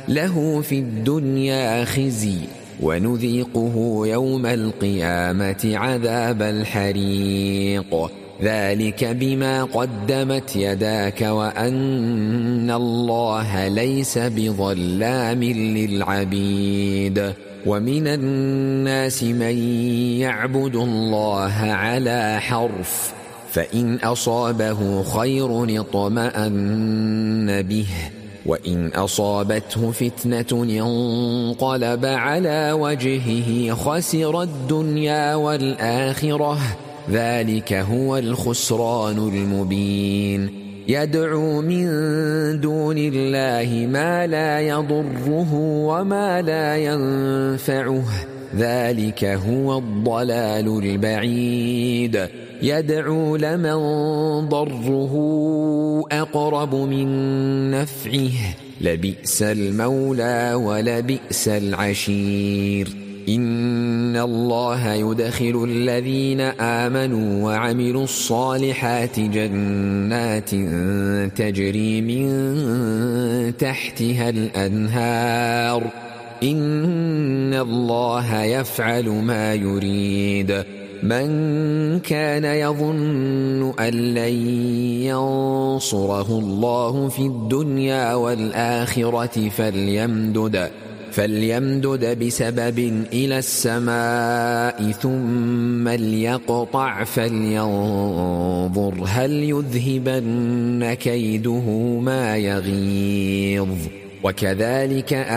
له في الدنيا خزي ونذيقه يوم القيامة عذاب الحريق ذلك بما قدمت يداك وأن الله ليس بظلام للعبيد ومن الناس من يعبد الله على حرف فإن أصابه خير اطمأن به وإن أصابته فتنة انقلب على وجهه خسر الدنيا والآخرة ذلك هو الخسران المبين يدعو من دون الله ما لا يضره وما لا ينفعه ذلك هو الضلال البعيد يدعو لمن ضره أقرب من نفعه لبئس المولى ولبئس العشير إن الله يدخل الذين آمنوا وعملوا الصالحات جنات تجري من تحتها الأنهار إن الله يفعل ما يريد من كان يظن أن لن ينصره الله في الدنيا والآخرة فليمدد بسبب إلى السماء ثم ليقطع فلينظر هل يذهبن كيده ما يغيظ وكذلك